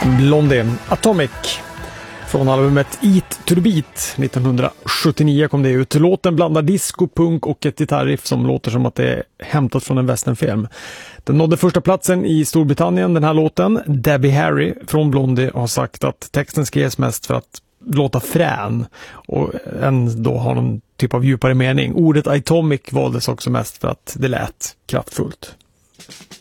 Blondie, Atomic. Från albumet Eat to the Beat 1979 kom det ut. Låten blandar disco, punk och ett gitarriff som låter som att det är hämtat från en westernfilm. Den nådde första platsen i Storbritannien, den här låten. Debbie Harry från Blondie har sagt att texten skrevs mest för att låta frän och ändå ha någon typ av djupare mening. Ordet Atomic valdes också mest för att det lät kraftfullt.